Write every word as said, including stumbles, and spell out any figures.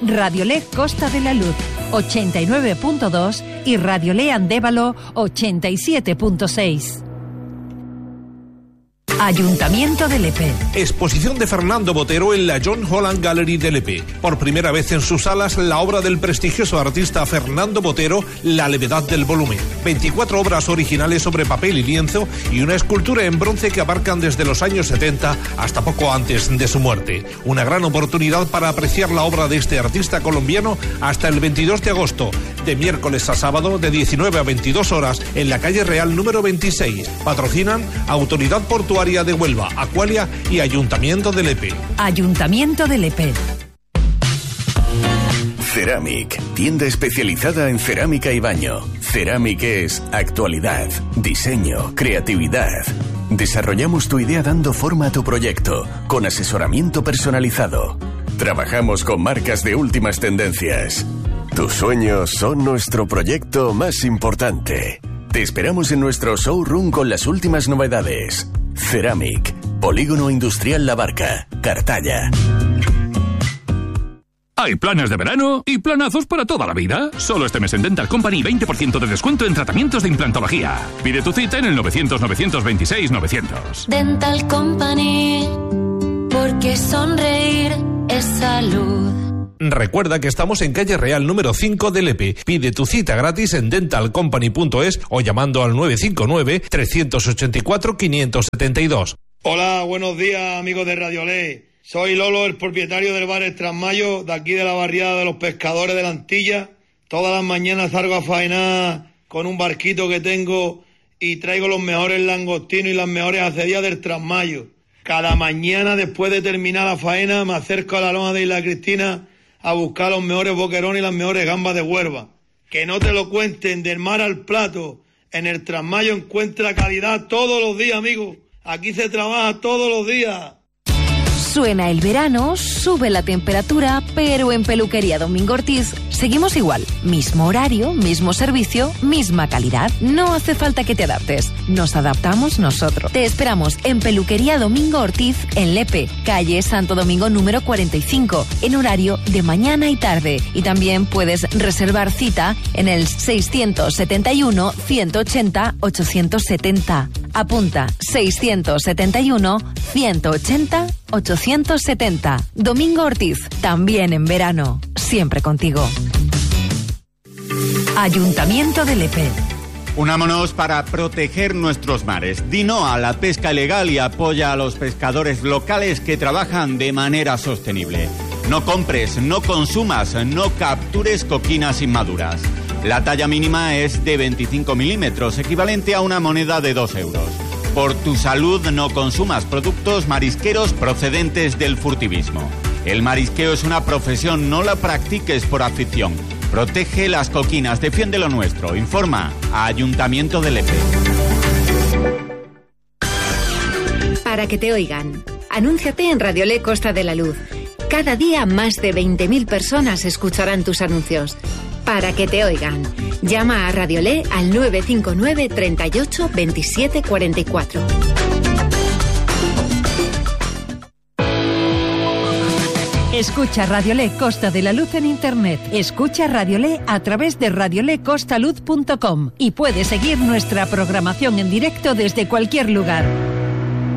Radiolé Costa de la Luz ochenta y nueve punto dos y Radiolé Andévalo ochenta y siete punto seis. Ayuntamiento de Lepe. Exposición de Fernando Botero en la John Holland Gallery de Lepe. Por primera vez en sus salas, la obra del prestigioso artista Fernando Botero, La levedad del volumen. veinticuatro obras originales sobre papel y lienzo y una escultura en bronce que abarcan desde los años setenta hasta poco antes de su muerte. Una gran oportunidad para apreciar la obra de este artista colombiano hasta el veintidós de agosto, de miércoles a sábado, de diecinueve a veintidós horas, en la calle Real número veintiséis. Patrocinan Autoridad Portuaria de Huelva, Aqualia y Ayuntamiento de Lepe. Ayuntamiento de Lepe. Ceramic, tienda especializada en cerámica y baño. Ceramic es actualidad, diseño, creatividad. Desarrollamos tu idea dando forma a tu proyecto, con asesoramiento personalizado. Trabajamos con marcas de últimas tendencias. Tus sueños son nuestro proyecto más importante. Te esperamos en nuestro showroom con las últimas novedades. Ceramic, Polígono Industrial La Barca, Cartaya. Hay planes de verano y planazos para toda la vida. Solo este mes en Dental Company veinte por ciento de descuento en tratamientos de implantología. Pide tu cita en el novecientos, novecientos veintiséis, novecientos. Dental Company, porque sonreír es salud. Recuerda que estamos en calle Real número cinco de Lepe. Pide tu cita gratis en dental company punto es o llamando al nueve cinco nueve, tres ocho cuatro, cinco siete dos. Hola, buenos días amigos de Radiolé. Soy Lolo, el propietario del bar El Trasmayo, de aquí de la barriada de los pescadores de la Antilla. Todas las mañanas salgo a faenar con un barquito que tengo y traigo los mejores langostinos y las mejores acedías del Trasmayo. Cada mañana después de terminar la faena me acerco a la loma de Isla Cristina a buscar los mejores boquerones y las mejores gambas de Huelva. Que no te lo cuenten, del mar al plato. En el Trasmayo encuentra calidad todos los días, amigo. Aquí se trabaja todos los días. Suena el verano, sube la temperatura, pero en Peluquería Domingo Ortiz seguimos igual. Mismo horario, mismo servicio, misma calidad. No hace falta que te adaptes. Nos adaptamos nosotros. Te esperamos en Peluquería Domingo Ortiz, en Lepe, calle Santo Domingo número cuarenta y cinco, en horario de mañana y tarde. Y también puedes reservar cita en el seiscientos setenta y uno, ciento ochenta, ochocientos setenta. Apunta, seiscientos setenta y uno, ciento ochenta, ochocientos setenta. Domingo Ortiz, también en verano. Siempre contigo. Ayuntamiento de Lepe. Unámonos para proteger nuestros mares. Di no a la pesca ilegal y apoya a los pescadores locales que trabajan de manera sostenible. No compres, no consumas, no captures coquinas inmaduras. La talla mínima es de veinticinco milímetros, equivalente a una moneda de dos euros. Por tu salud no consumas productos marisqueros procedentes del furtivismo. El marisqueo es una profesión, no la practiques por afición. Protege las coquinas, defiende lo nuestro. Informa a Ayuntamiento de Lepe. Para que te oigan, anúnciate en Radiolé Costa de la Luz. Cada día más de veinte mil personas escucharán tus anuncios. Para que te oigan, llama a Radiolé al nueve cinco nueve, treinta y ocho, veintisiete cuarenta y cuatro. Escucha Radiolé Costa de la Luz en internet. Escucha Radiolé a través de radiolé costa luz punto com y puedes seguir nuestra programación en directo desde cualquier lugar.